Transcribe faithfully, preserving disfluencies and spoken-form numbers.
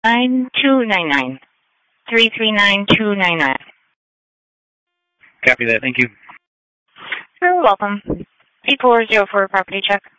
nine two nine nine. three three nine two nine nine. Copy that. Thank you. You're welcome. eight four zero four property check.